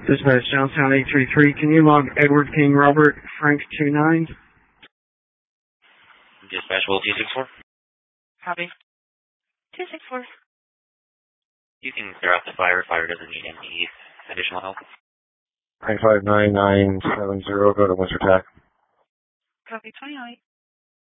Dispatch Johnstown 833. Can you log Edward King Robert Frank 29? Dispatch Will 264. Copy. 264. You can clear out the fire. Fire doesn't need any additional help. 959-970, go to Winter Tac. Copy 29.